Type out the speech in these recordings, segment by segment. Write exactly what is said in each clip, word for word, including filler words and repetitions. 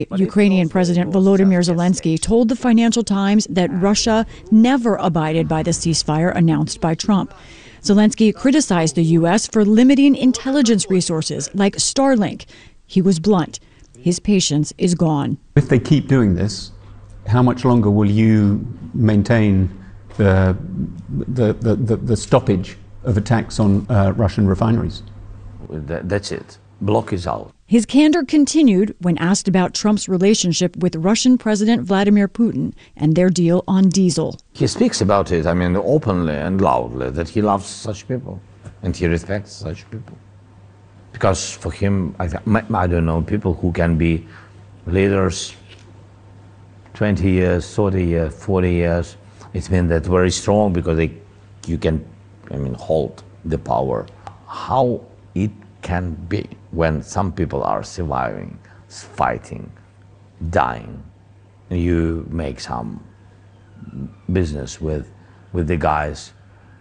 Ukrainian President Volodymyr Zelensky told the Financial Times that Russia never abided by the ceasefire announced by Trump. Zelensky criticized the U S for limiting intelligence resources like Starlink. He was blunt. His patience is gone. If they keep doing this, how much longer will you maintain the, the, the, the, the stoppage of attacks on uh, Russian refineries? That's it. Block is out. His candor continued when asked about Trump's relationship with Russian President Vladimir Putin and their deal on diesel. He speaks about it, I mean, openly and loudly, that he loves such people and he respects such people. Because for him, I, I don't know, people who can be leaders twenty years, thirty years, forty years, it means that very strong because they, you can, I mean, hold the power. How it can be when some people are surviving, fighting, dying, and you make some business with, with the guys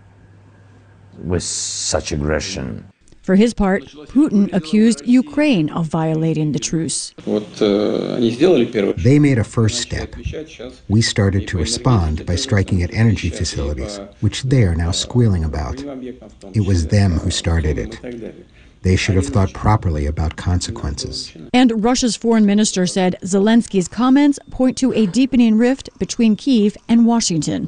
with such aggression. For his part, Putin accused Ukraine of violating the truce. They made a first step. We started to respond by striking at energy facilities, which they are now squealing about. It was them who started it. They should have thought properly about consequences. And Russia's foreign minister said Zelensky's comments point to a deepening rift between Kyiv and Washington.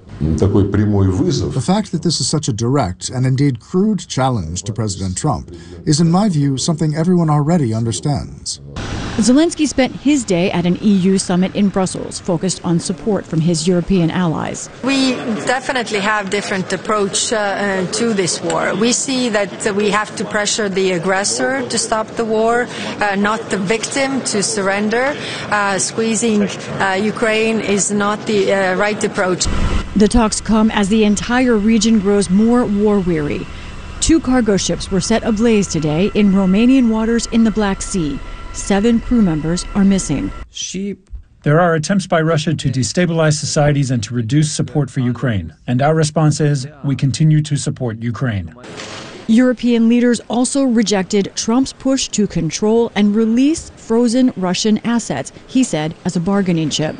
The fact that this is such a direct and indeed crude challenge to President Trump is, in my view, something everyone already understands. Zelensky spent his day at an E U summit in Brussels, focused on support from his European allies. We definitely have different approach uh, to this war. We see that uh, we have to pressure the aggressor to stop the war, uh, not the victim to surrender. Uh, squeezing uh, Ukraine is not the uh, right approach. The talks come as the entire region grows more war-weary. Two cargo ships were set ablaze today in Romanian waters in the Black Sea. Seven crew members are missing. Sheep. There are attempts by Russia to destabilize societies and to reduce support for Ukraine. And our response is, we continue to support Ukraine. European leaders also rejected Trump's push to control and release frozen Russian assets, he said, as a bargaining chip.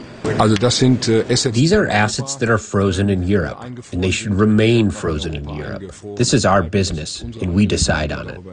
These are assets that are frozen in Europe, and they should remain frozen in Europe. This is our business, and we decide on it.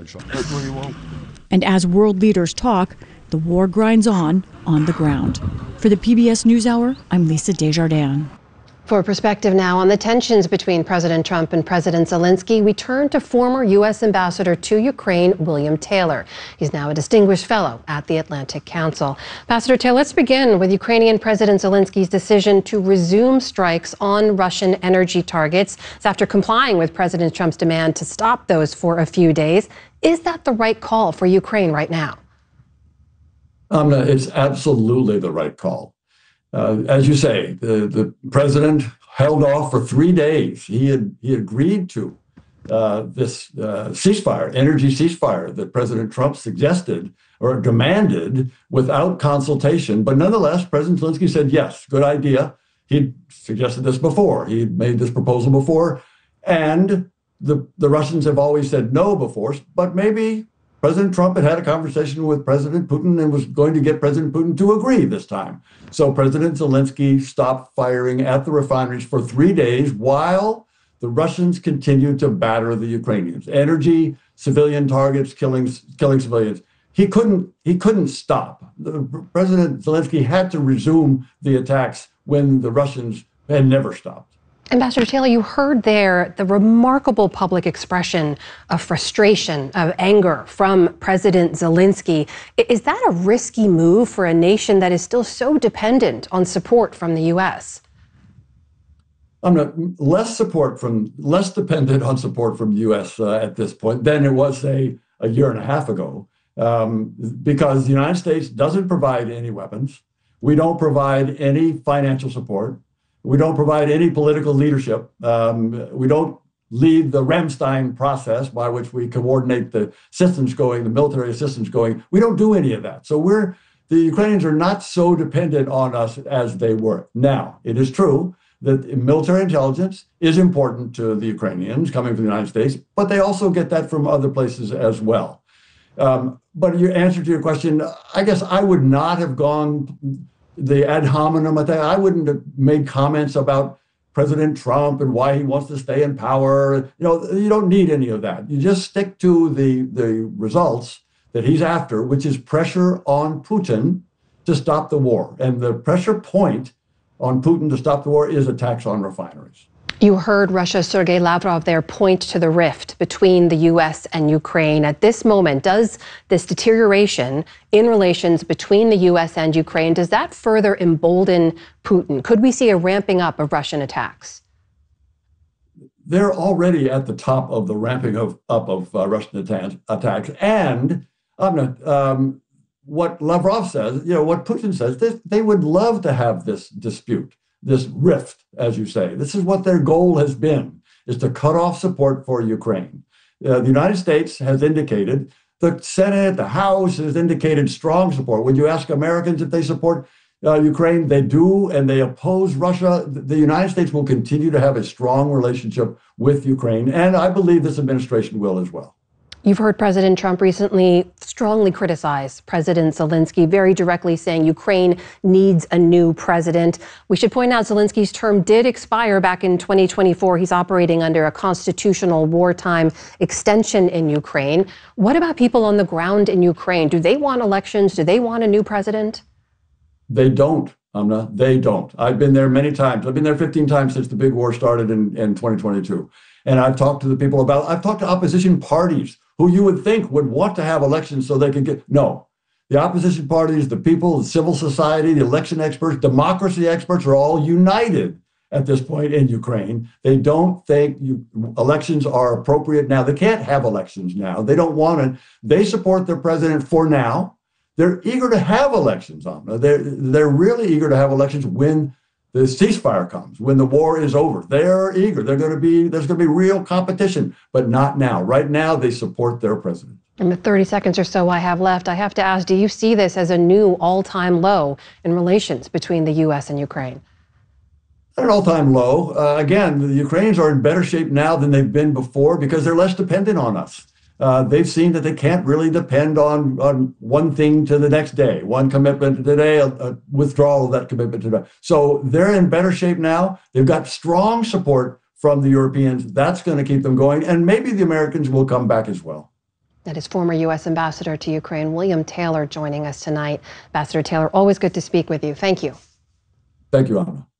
And as world leaders talk, the war grinds on on the ground. For the P B S NewsHour, I'm Lisa Desjardins. For perspective now on the tensions between President Trump and President Zelensky, we turn to former U S Ambassador to Ukraine, William Taylor. He's now a distinguished fellow at the Atlantic Council. Ambassador Taylor, let's begin with Ukrainian President Zelensky's decision to resume strikes on Russian energy targets. It's after complying with President Trump's demand to stop those for a few days. Is that the right call for Ukraine right now? Um, it's absolutely the right call. Uh, as you say, the, the president held off for three days. He had he agreed to uh, this uh, ceasefire, energy ceasefire that President Trump suggested or demanded without consultation. But nonetheless, President Zelensky said, yes, good idea. He'd suggested this before. He'd made this proposal before. And the, the Russians have always said no before, but maybe President Trump had had a conversation with President Putin and was going to get President Putin to agree this time. So President Zelensky stopped firing at the refineries for three days while the Russians continued to batter the Ukrainians. Energy, civilian targets, killing, killing civilians. He couldn't, he couldn't stop. The, President Zelensky had to resume the attacks when the Russians had never stopped. Ambassador Taylor, you heard there the remarkable public expression of frustration, of anger from President Zelensky. Is that a risky move for a nation that is still so dependent on support from the U S? I'm not less support from less dependent on support from the U S uh, at this point than it was, say, a year and a half ago, um, because the United States doesn't provide any weapons. We don't provide any financial support. We don't provide any political leadership. Um, we don't lead the Ramstein process by which we coordinate the systems going, the military systems going. We don't do any of that. So we're the Ukrainians are not so dependent on us as they were. Now, it is true that military intelligence is important to the Ukrainians coming from the United States, but they also get that from other places as well. Um, but your answer to your question, I guess I would not have gone the ad hominem attack. I wouldn't have made comments about President Trump and why he wants to stay in power. You know, you don't need any of that. You just stick to the, the results that he's after, which is pressure on Putin to stop the war. And the pressure point on Putin to stop the war is attacks on refineries. You heard Russia's Sergei Lavrov there point to the rift between the U S and Ukraine. At this moment, does this deterioration in relations between the U S and Ukraine, does that further embolden Putin? Could we see a ramping up of Russian attacks? They're already at the top of the ramping of, up of uh, Russian atta- attacks. And I'm not, um, what Lavrov says, you know, what Putin says, they, they would love to have this dispute, this rift, as you say. This is what their goal has been, is to cut off support for Ukraine. Uh, the United States has indicated, the Senate, the House has indicated strong support. When you ask Americans if they support uh, Ukraine, they do, and they oppose Russia. The United States will continue to have a strong relationship with Ukraine, and I believe this administration will as well. You've heard President Trump recently strongly criticize President Zelensky, very directly saying Ukraine needs a new president. We should point out Zelensky's term did expire back in twenty twenty-four. He's operating under a constitutional wartime extension in Ukraine. What about people on the ground in Ukraine? Do they want elections? Do they want a new president? They don't, Amna. They don't. I've been there many times. I've been there fifteen times since the big war started in, in twenty twenty-two. And I've talked to the people about, I've talked to opposition parties who you would think would want to have elections so they could get, no. The opposition parties, the people, the civil society, the election experts, democracy experts are all united at this point in Ukraine. They don't think you, elections are appropriate now. They can't have elections now. They don't want it. They support their president for now. They're eager to have elections, Amna. They're, they're really eager to have elections when the ceasefire comes, when the war is over. They're eager. They're going to be, there's going to be real competition, but not now. Right now, they support their president. In the thirty seconds or so I have left, I have to ask, do you see this as a new all-time low in relations between the U S and Ukraine? At an all-time low. Uh, again, the Ukrainians are in better shape now than they've been before because they're less dependent on us. Uh, they've seen that they can't really depend on, on one thing to the next day, one commitment today, a, a withdrawal of that commitment today. So they're in better shape now. They've got strong support from the Europeans. That's going to keep them going. And maybe the Americans will come back as well. That is former U S Ambassador to Ukraine, William Taylor, joining us tonight. Ambassador Taylor, always good to speak with you. Thank you. Thank you, Anna.